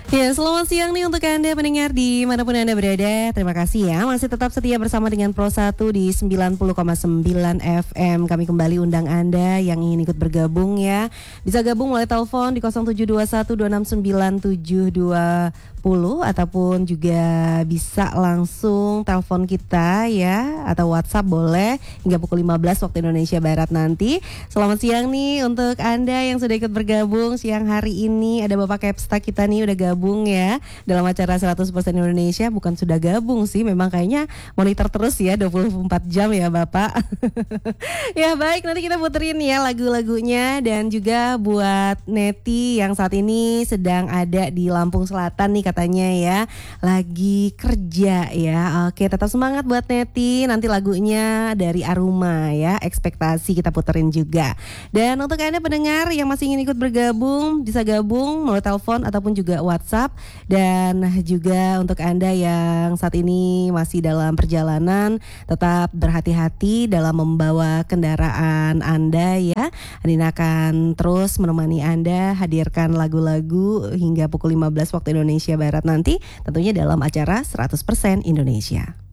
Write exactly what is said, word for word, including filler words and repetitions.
Ya, selamat siang nih untuk Anda pendengar di manapun Anda berada. Terima kasih ya masih tetap setia bersama dengan Pro satu di sembilan puluh koma sembilan F M. Kami kembali undang Anda yang ingin ikut bergabung ya. Bisa gabung melalui telepon di nol tujuh dua satu dua enam sembilan tujuh dua nol ataupun juga bisa langsung telepon kita ya, atau WhatsApp boleh hingga pukul lima belas waktu Indonesia Barat nanti. Selamat siang nih untuk Anda yang sudah ikut bergabung siang hari ini. Ada Bapak Kepsta kita nih udah gabung ya dalam acara seratus persen Indonesia. Bukan sudah gabung sih, memang kayaknya monitor terus ya dua puluh empat jam ya Bapak. Ya baik, nanti kita puterin ya lagu-lagunya. Dan juga buat Neti yang saat ini sedang ada di Lampung Selatan nih katanya ya, lagi kerja ya. Oke, tetap semangat buat Neti. Nanti lagunya dari Aruma ya, Ekspektasi kita puterin juga. Dan untuk Anda pendengar yang masih ingin ikut bergabung, bisa gabung melalui telepon ataupun juga WhatsApp. Dan juga untuk Anda yang saat ini masih dalam perjalanan, tetap berhati-hati dalam membawa kendaraan Anda ya. Andina akan terus menemani Anda, hadirkan lagu-lagu hingga pukul lima belas waktu Indonesia Barat nanti, tentunya dalam acara seratus persen Indonesia.